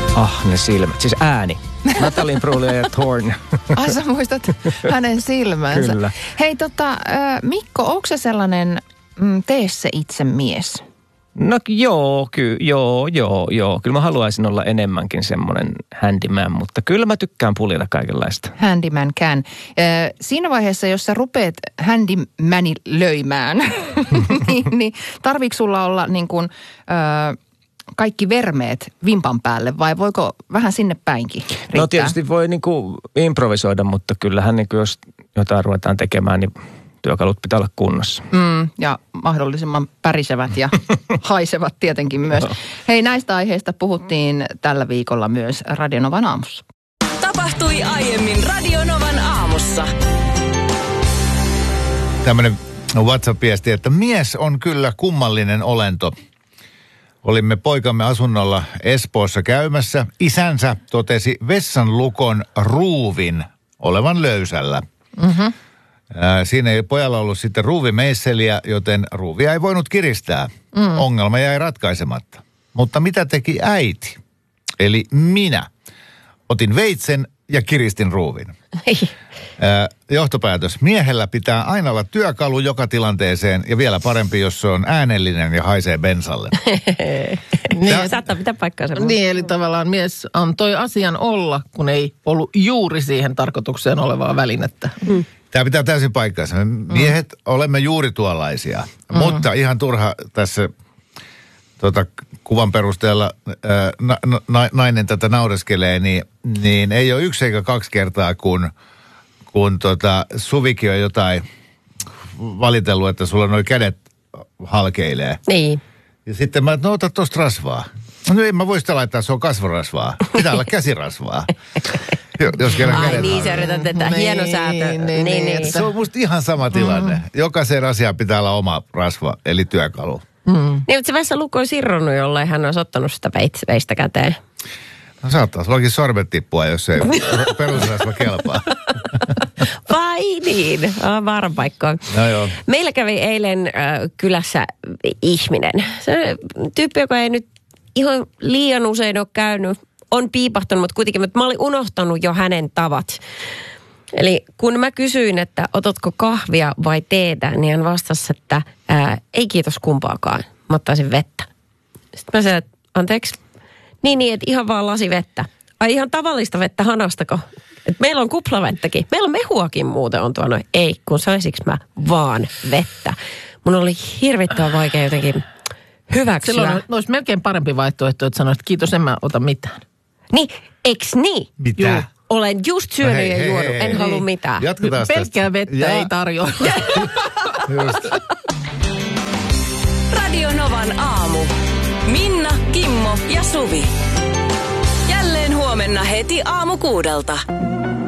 Ne silmät. Siis ääni. Natalie Imbruglia ja Thorn. Sä muistat hänen silmänsä. Kyllä. Hei Mikko, onko se sellainen tee se itse mies? No joo. Kyllä mä haluaisin olla enemmänkin semmoinen handyman, mutta kyllä mä tykkään puljata kaikenlaista. Handyman can. Siinä vaiheessa, jos sä rupeat handymani löimään, niin tarviiko sulla olla niin kuin, kaikki vermeet vimpan päälle vai voiko vähän sinne päinkin riittää? No tietysti voi niin kuin improvisoida, mutta kyllähän niin kuin jos jotain ruvetaan tekemään, niin työkalut pitää olla kunnossa. Ja mahdollisimman pärisevät ja haisevat tietenkin myös. Hei, näistä aiheista puhuttiin tällä viikolla myös Radio Novan aamussa. Tapahtui aiemmin Radio Novan aamussa. Tämmöinen WhatsApp-viesti, että mies on kyllä kummallinen olento. Olimme poikamme asunnolla Espoossa käymässä. Isänsä totesi vessan lukon ruuvin olevan löysällä. Mm-hmm. Siinä ei pojalla ollut sitten ruuvimeisseliä, joten ruuvia ei voinut kiristää. Ongelma jäi ratkaisematta. Mutta mitä teki äiti? Eli minä. Otin veitsen ja kiristin ruuvin. Johtopäätös. Miehellä pitää aina olla työkalu joka tilanteeseen ja vielä parempi, jos se on äänellinen ja haisee bensalle. Niin, saattaa pitää paikkaansa. Niin, eli tavallaan mies antoi asian olla, kun ei ollut juuri siihen tarkoitukseen olevaa välinettä. Tämä pitää täysin paikkaansa. Miehet olemme juuri tuollaisia, mutta ihan turha tässä kuvan perusteella nainen tätä naureskelee, niin ei ole 1 eikä 2 kertaa, kun Suvikin on jotain valitellut, että sulla noi kädet halkeilee. Niin. Ja sitten mä, ota tosta rasvaa. No ei mä voi sitä laittaa, se on kasvorasvaa. Pitää olla käsirasvaa. Jos kerran kädet niin, sä yrität, että hieno säätö. Niin. Se on musta ihan sama tilanne. Jokaisen asiaan pitää olla oma rasva, eli työkalu. Niin, mutta se vessalukko on sirronnut, jollain hän on ottanut sitä veistä käteen. No saattaa sullakin sormet tippua, jos ei perusrasva kelpaa. Vai niin? Vaaran paikkoon. No joo. Meillä kävi eilen kylässä ihminen. Se tyyppi, joka ei nyt ihan liian usein ole käynyt, on piipahtanut, mutta kuitenkin mä olin unohtanut jo hänen tavat. Eli kun mä kysyin, että otatko kahvia vai teetä, niin hän vastasi, että ei kiitos kumpaakaan. Mä ottaisin vettä. Sitten mä sanoin, että anteeksi. Niin, että ihan vaan lasi vettä. Ai ihan tavallista vettä hanastako? Et meillä on kuplavettäkin. Meillä on mehuakin muuten on tuonut. Ei, kun saisinko mä vaan vettä. Mun oli hirvittävän vaikea jotenkin hyväksyä. Silloin olisi melkein parempi vaihtoehto, että sanoisit, kiitos, en mä ota mitään. Niin, eiks niin? Mitä? Juu. Olen just syönyt ja juonut, en halua mitään. Jatketaan tästä. Pelkkää vettä ei tarjoa. Radio Novan aamu. Minna, Kimmo ja Suvi. Jälleen huomenna heti aamu 6.